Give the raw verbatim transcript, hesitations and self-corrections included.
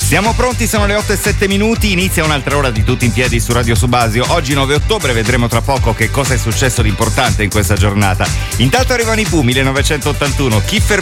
Siamo pronti, sono le otto e sette minuti, inizia un'altra ora di Tutti in Piedi su Radio Subasio. Oggi nove ottobre, vedremo tra poco che cosa è successo di importante in questa giornata. Intanto arrivano i Pooh, millenovecentottantuno, Kiefer